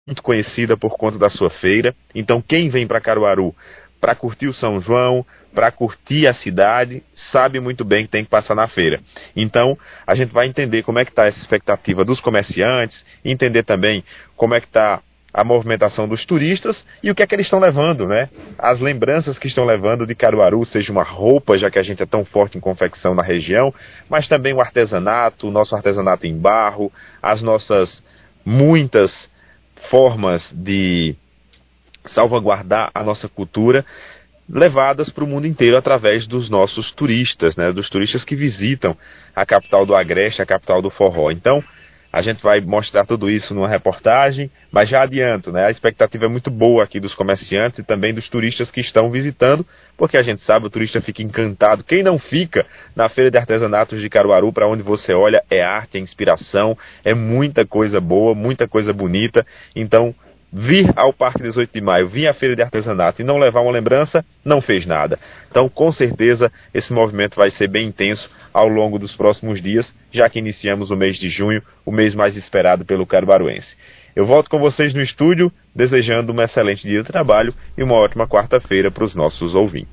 muito conhecida por conta da sua feira. Então quem vem para Caruaru para curtir o São João, para curtir a cidade, sabe muito bem que tem que passar na feira. Então a gente vai entender como é que está essa expectativa dos comerciantes, entender também como é que está a movimentação dos turistas e o que é que eles estão levando, né? As lembranças que estão levando de Caruaru, seja uma roupa, já que a gente é tão forte em confecção na região, mas também o artesanato, o nosso artesanato em barro, as nossas muitas formas de salvaguardar a nossa cultura, levadas para o mundo inteiro através dos nossos turistas, né? Dos turistas que visitam a capital do Agreste, a capital do forró. Então, a gente vai mostrar tudo isso numa reportagem, mas já adianto, né? A expectativa é muito boa aqui dos comerciantes e também dos turistas que estão visitando, porque a gente sabe, o turista fica encantado. Quem não fica na Feira de Artesanatos de Caruaru, para onde você olha, é arte, é inspiração, é muita coisa boa, muita coisa bonita. Então, vir ao Parque 18 de Maio, vir à Feira de Artesanato e não levar uma lembrança, não fez nada. Então, com certeza, esse movimento vai ser bem intenso ao longo dos próximos dias, já que iniciamos o mês de junho, o mês mais esperado pelo caruaruense. Eu volto com vocês no estúdio, desejando um excelente dia de trabalho e uma ótima quarta-feira para os nossos ouvintes.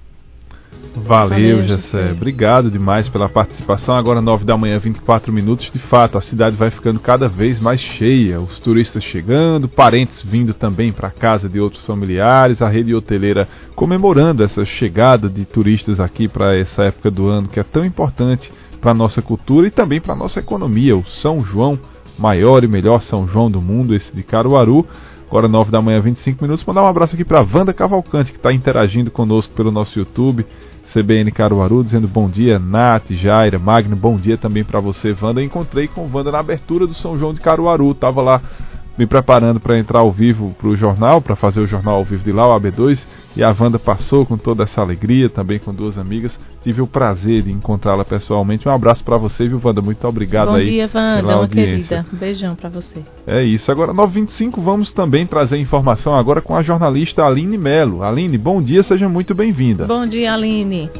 Valeu, Gessé. Obrigado demais pela participação. Agora 9 da manhã, 24 minutos. De fato, a cidade vai ficando cada vez mais cheia. Os turistas chegando, parentes vindo também para casa de outros familiares, a rede hoteleira comemorando essa chegada de turistas aqui para essa época do ano que é tão importante para a nossa cultura e também para a nossa economia. O São João, maior e melhor São João do mundo, esse de Caruaru. Agora 9 da manhã, 25 minutos. Mandar um abraço aqui para a Wanda Cavalcante, que está interagindo conosco pelo nosso YouTube, CBN Caruaru, dizendo bom dia, Nath, Jaira, Magno, bom dia também para você, Wanda. Encontrei com Wanda na abertura do São João de Caruaru, estava lá me preparando para entrar ao vivo para o jornal, para fazer o jornal ao vivo de lá, o AB2, e a Wanda passou com toda essa alegria, também com duas amigas. Tive o prazer de encontrá-la pessoalmente. Um abraço para você, viu, Wanda? Muito obrigado aí. Bom dia, Wanda, pela audiência. querida. Um beijão para você. É isso. Agora, 9h25, vamos também trazer informação agora com a jornalista Aline Melo. Aline, bom dia, seja muito bem-vinda. Bom dia, Aline.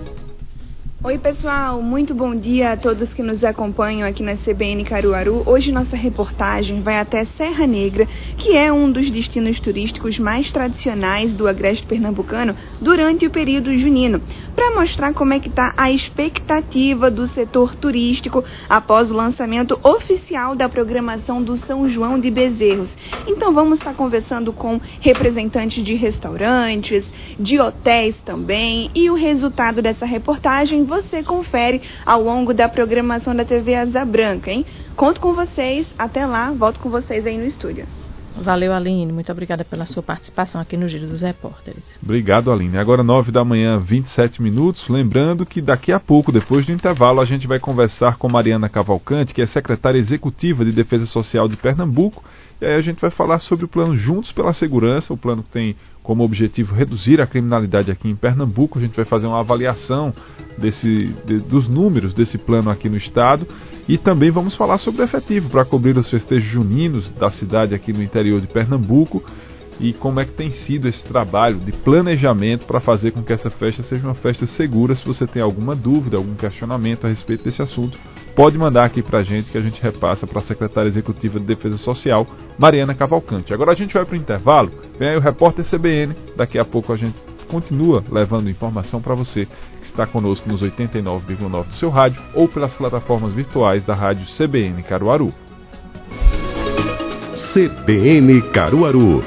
Oi pessoal, muito bom dia a todos que nos acompanham aqui na CBN Caruaru. Hoje nossa reportagem vai até Serra Negra, que é um dos destinos turísticos mais tradicionais do agreste pernambucano durante o período junino, para mostrar como é que está a expectativa do setor turístico após o lançamento oficial da programação do São João de Bezerros. Então vamos estar conversando com representantes de restaurantes, de hotéis também, e o resultado dessa reportagem você confere ao longo da programação da TV Asa Branca, hein? Conto com vocês, até lá, volto com vocês aí no estúdio. Valeu, Aline, muito obrigada pela sua participação aqui no Giro dos Repórteres. Obrigado, Aline. Agora 9 da manhã, 27 minutos, lembrando que daqui a pouco, depois do intervalo, a gente vai conversar com Mariana Cavalcante, que é secretária executiva de Defesa Social de Pernambuco, e aí a gente vai falar sobre o plano Juntos pela Segurança, o plano que tem como objetivo reduzir a criminalidade aqui em Pernambuco. A gente vai fazer uma avaliação dos números desse plano aqui no estado e também vamos falar sobre o efetivo para cobrir os festejos juninos da cidade aqui no interior de Pernambuco e como é que tem sido esse trabalho de planejamento para fazer com que essa festa seja uma festa segura. Se você tem alguma dúvida, algum questionamento a respeito desse assunto, pode mandar aqui para a gente que a gente repassa para a secretária executiva de Defesa Social, Mariana Cavalcante. Agora a gente vai para o intervalo, vem aí o repórter CBN, daqui a pouco a gente continua levando informação para você que está conosco nos 89,9 do seu rádio ou pelas plataformas virtuais da rádio CBN Caruaru. CBN Caruaru.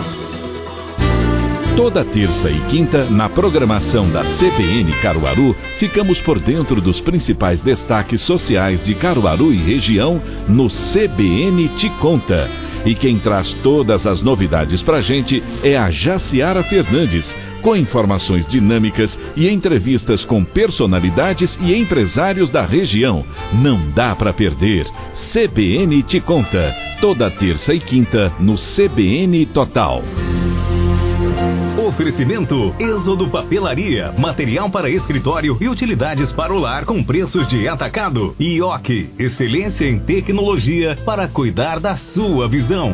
Toda terça e quinta, na programação da CBN Caruaru, ficamos por dentro dos principais destaques sociais de Caruaru e região no CBN Te Conta. E quem traz todas as novidades pra gente é a Jaciara Fernandes, com informações dinâmicas e entrevistas com personalidades e empresários da região. Não dá pra perder. CBN Te Conta, toda terça e quinta no CBN Total. Oferecimento Êxodo Papelaria, material para escritório e utilidades para o lar com preços de atacado. IOC, excelência em tecnologia para cuidar da sua visão.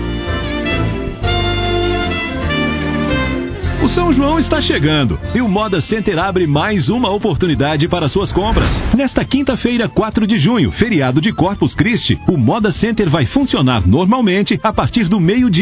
O São João está chegando e o Moda Center abre mais uma oportunidade para suas compras. Nesta quinta-feira, 4 de junho, feriado de Corpus Christi, o Moda Center vai funcionar normalmente a partir do meio-dia.